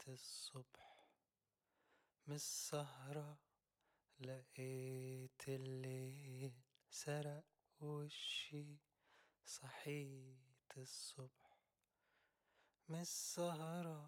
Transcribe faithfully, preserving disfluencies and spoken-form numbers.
الصبح من السهرة لقيت الليل سرق وشي، صحيت الصبح من السهرة